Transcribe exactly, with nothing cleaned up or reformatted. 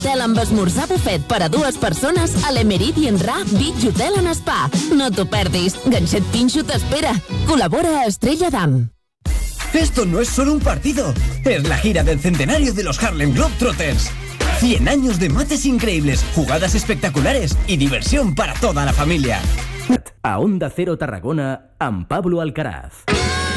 Hotel amb esmorzar bufet per a dues persones a l'Emeridian Ra Beach Hotel and Spa. No t'ho perdis, Ganxet Pinxo t'espera. Col·labora a Estrella Damm. Esto no es solo un partido, es la gira del centenario de los Harlem Globetrotters. cien años de mates increíbles, jugadas espectaculares y diversión para toda la familia. A Onda Cero Tarragona, amb Pablo Alcaraz.